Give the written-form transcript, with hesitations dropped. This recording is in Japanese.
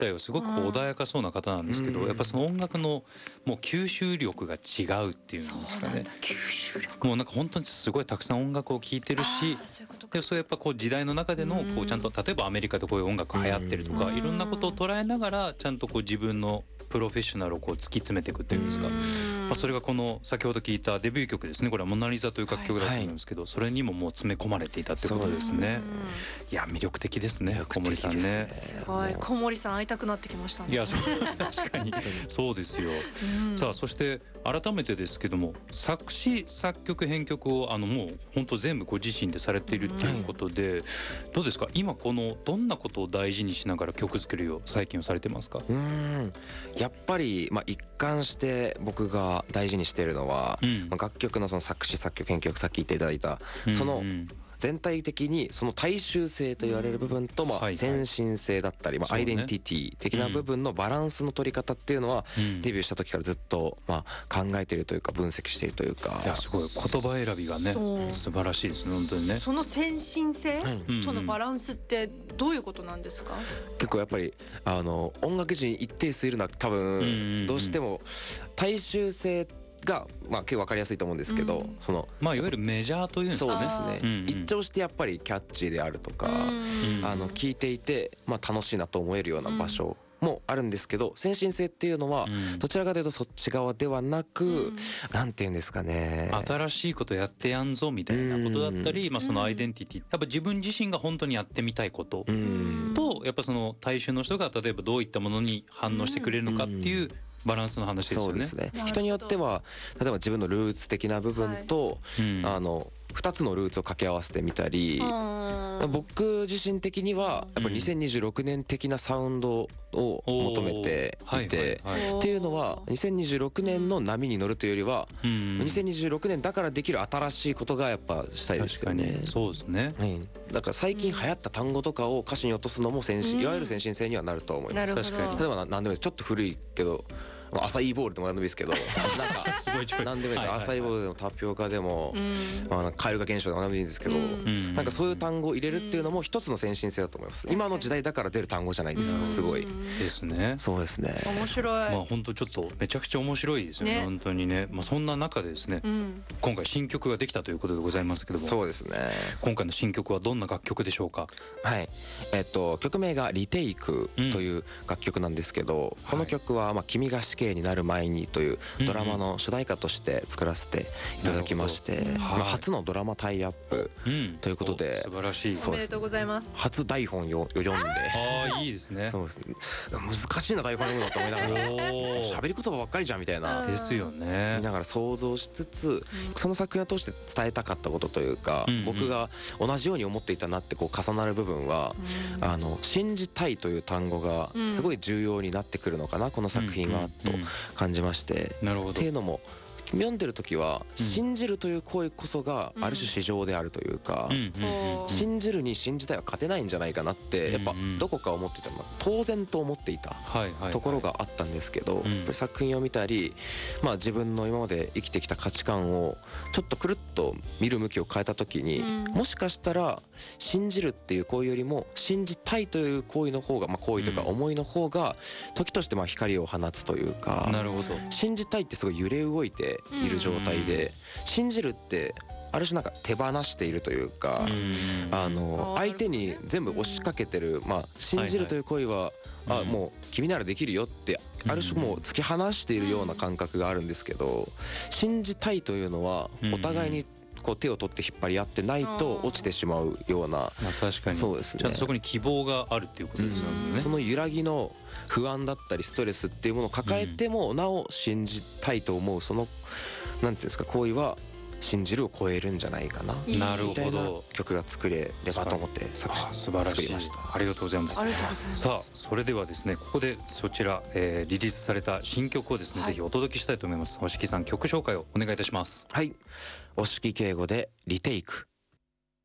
体はすごく穏やかそうな方なんですけど、やっぱその音楽のもう吸収力が違うっていうんですかね。 吸収力。 もうなんか本当にすごいたくさん音楽を聴いてるし、でそうやっぱこう時代の中でのこうちゃんと例えばアメリカでこういう音楽流行ってるとかいろんなことを捉えながらちゃんとこう自分のプロフェッショナルをこう突き詰めていくっていうんですか、それがこの先ほど聞いたデビュー曲ですね。これはモナリザという楽曲だと思うんですけど、それにももう詰め込まれていたってことですね。いや魅力的ですね、小森さんね。 すごい、小森さん会いたくなってきましたね。 いや確かにそうですよ。さあそして改めてですけども、作詞作曲編曲をもう本当全部ご自身でされているということで、どうですか今このどんなことを大事にしながら曲作りを最近はされてますか？ やっぱり一貫して僕が大事にしているのは、楽曲のその作詞作曲編曲さっき言っていただいたその全体的にその大衆性と言われる部分と先進性だったりアイデンティティ的な部分のバランスの取り方っていうのはデビューした時からずっと考えているというか分析しているというか。 いやすごい言葉選びがね素晴らしいですね本当にね。 その先進性とのバランスってどういうことなんですか？ 結構やっぱり音楽人一定数いるのは多分どうしても大衆性が結構分かりやすいと思うんですけど、そのいわゆるメジャーというんですかね。 そうですね、一聴してやっぱりキャッチーであるとか聞いていて楽しいなと思えるような場所もあるんですけど、先進性っていうのはどちらかというとそっち側ではなく、なんていうんですかね、 新しいことやってやんぞみたいなことだったり、そのアイデンティティ、やっぱ自分自身が本当にやってみたいことと、やっぱその大衆の人が例えばどういったものに反応してくれるのかっていうバランスの話ですよね。 そうですね。人によっては例えば自分のルーツ的な部分と、2つのルーツを掛け合わせてみたり、僕自身的にはやっぱり2026年的なサウンドを求めていて、っていうのは2026年の波に乗るというよりは2026年だからできる新しいことがやっぱしたいですよね。 そうですね。 だから最近流行った単語とかを歌詞に落とすのもいわゆる先進性にはなると思います。 確かに。 例えば何でもちょっと古いけどアサイーボールでも何でもいいですけど、なんかすごい近い。 何でもいいです。アサイーボールでもタピオカでも蛙化現象でも何でもいいんですけど、なんかそういう単語を入れるっていうのも一つの先進性だと思います。今の時代だから出る単語じゃないですか。すごいですね。 そうですね。 面白い。 本当ちょっとめちゃくちゃ面白いですよね。本当にね。そんな中でですね、今回新曲ができたということでございますけども、 そうですね。 今回の新曲はどんな楽曲でしょうか？ はい。曲名がリテイクという楽曲なんですけど、この曲は君が死刑になる前にというドラマの主題歌として作らせていただきまして、初のドラマタイアップということで、 素晴らしい。 おめでとうございます。 初台本を読んで、 いいですね。 そうですね。難しいな台本読むのって思いながら、喋り言葉ばっかりじゃんみたいなですよね。 見ながら想像しつつ、その作品を通して伝えたかったことというか、僕が同じように思っていたなって重なる部分は、信じたいという単語がすごい重要になってくるのかな、この作品はと感じまして、っていうのも読んでる時は信じるという行為こそがある種至上であるというか、信じるに信じたいは勝てないんじゃないかなってやっぱどこか思っていた、当然と思っていたところがあったんですけど、作品を見たり自分の今まで生きてきた価値観をちょっとくるっと見る向きを変えた時に、もしかしたら信じるっていう行為よりも信じたいという行為の方が、行為とか思いの方が時として光を放つというか、信じたいってすごい揺れ動いている状態で、信じるってある種なんか手放しているというか、相手に全部押しかけてる、信じるという行為はもう君ならできるよってある種もう突き放しているような感覚があるんですけど、信じたいというのはお互いに手を取って引っ張り合ってないと落ちてしまうような、 確かにそうですね、 ちゃんとそこに希望があるっていうことですよね。 その揺らぎの不安だったりストレスっていうものを抱えてもなお信じたいと思う、そのなんていうんですか、行為は信じるを超えるんじゃないかな、 なるほど、 みたいな曲が作れればと思って作りました。 ありがとうございます。さあそれではですね、ここでそちら、リリースされた新曲をですね、ぜひお届けしたいと思います。押木さん、曲紹介をお願いいたします。 はい、押木敬吾でリテイク。